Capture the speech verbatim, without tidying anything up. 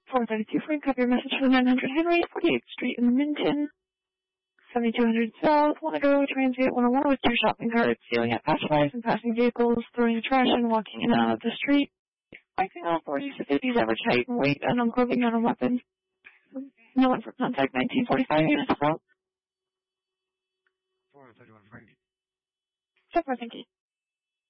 four thirty-two Frank, copy your message for nine hundred Henry, forty-eighth Street in Minton. seventy-two hundred South, wanna go Transient one oh one with two shopping carts, stealing at passersby and passing vehicles, throwing the trash and walking in and out of the street, biking all forties to fifties average height and weight, and unclothing on a weapon. No one for contact, nineteen forty-five units of route. four thirty-one Frank. So far, thank you.